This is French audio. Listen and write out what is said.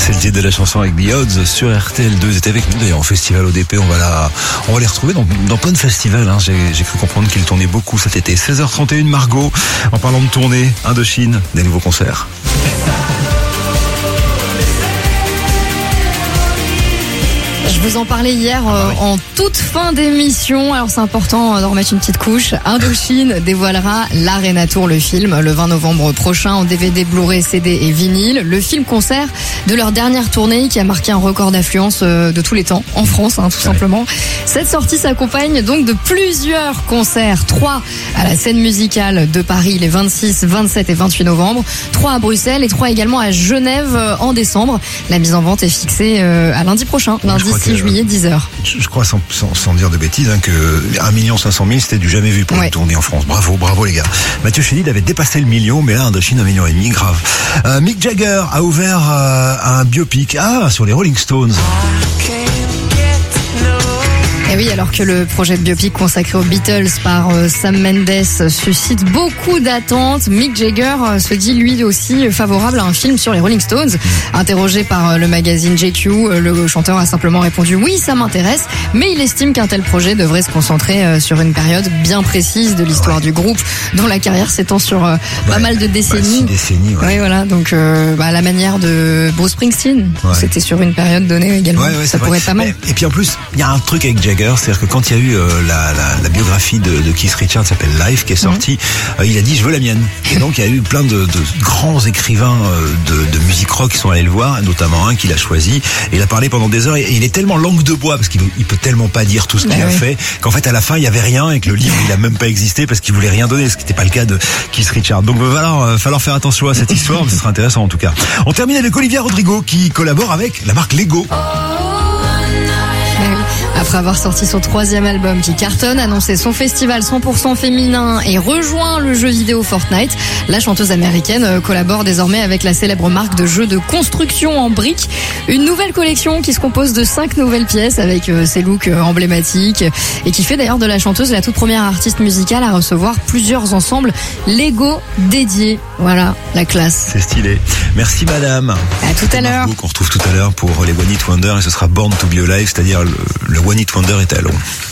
C'est le titre de la chanson avec The Odds sur RTL2. Ils étaient avec nous d'ailleurs au festival ODP. On va les retrouver dans plein de festivals. Hein. J'ai cru comprendre qu'ils tournaient beaucoup cet été. 16h31, Margot. En parlant de tournée, Indochine, des nouveaux concerts. Je vous en parlais hier en toute fin d'émission. Alors c'est important d'en remettre une petite couche. Indochine dévoilera l'Arena Tour, le film, le 20 novembre prochain en DVD, Blu-ray, CD et vinyle. Le film concert de leur dernière tournée qui a marqué un record d'affluence de tous les temps en France, tout simplement. Cette sortie s'accompagne donc de plusieurs concerts. 3 à la scène musicale de Paris les 26, 27 et 28 novembre. 3 à Bruxelles et 3 également à Genève en décembre. La mise en vente est fixée à lundi prochain, lundi 6 juillet, 10h. Je crois, sans dire de bêtises, que 1 500 000, c'était du jamais vu pour une tournée en France. Bravo les gars. Mathieu Chédid avait dépassé le million, mais là, Indochine, 1,5 million, grave. Mick Jagger a ouvert un biopic sur les Rolling Stones. Et oui, alors que le projet de biopic consacré aux Beatles par Sam Mendes suscite beaucoup d'attentes, Mick Jagger se dit lui aussi favorable à un film sur les Rolling Stones. Interrogé par le magazine GQ, le chanteur a simplement répondu « Oui, ça m'intéresse », mais il estime qu'un tel projet devrait se concentrer sur une période bien précise de l'histoire du groupe, dont la carrière s'étend sur pas mal de décennies. 6 décennies, ouais. Oui, voilà, donc à la manière de Bruce Springsteen, c'était sur une période donnée également, ça pourrait être pas mal. Et puis en plus, il y a un truc avec Jagger, c'est-à-dire que quand il y a eu la biographie de Keith Richards, s'appelle Life, qui est sortie, il a dit je veux la mienne. Et donc il y a eu plein de grands écrivains de musique rock qui sont allés le voir, notamment un qu'il a choisi. Et il a parlé pendant des heures et il est tellement langue de bois parce qu'il peut tellement pas dire tout ce qu'il a fait qu'en fait à la fin il y avait rien et que le livre il a même pas existé parce qu'il voulait rien donner, ce qui n'était pas le cas de Keith Richards. Donc il va falloir faire attention à cette histoire, mais ce sera intéressant en tout cas. On termine avec Olivia Rodrigo qui collabore avec la marque Lego. Après avoir sorti son 3e album qui cartonne, annoncé son festival 100% féminin et rejoint le jeu vidéo Fortnite, la chanteuse américaine collabore désormais avec la célèbre marque de jeux de construction en briques. Une nouvelle collection qui se compose de 5 nouvelles pièces avec ses looks emblématiques et qui fait d'ailleurs de la chanteuse la toute première artiste musicale à recevoir plusieurs ensembles Lego dédiés. Voilà, la classe. C'est stylé. Merci madame. À tout à l'heure. Qu'on retrouve tout à l'heure pour les One Hit Wonder et ce sera Born to be Alive, c'est-à-dire le One Hit Wonder est à Londres.